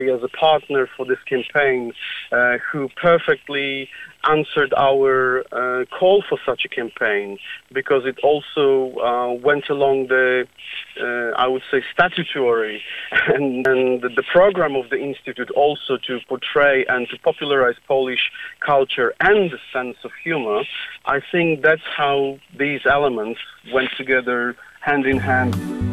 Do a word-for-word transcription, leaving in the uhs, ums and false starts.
as a partner for this campaign, uh, who perfectly answered our uh, call for such a campaign, because it also uh, went along the, uh, I would say, statutory and, and the program of the Institute also to portray and to popularize Polish culture and the sense of humor. I think that's how these elements went together hand in hand.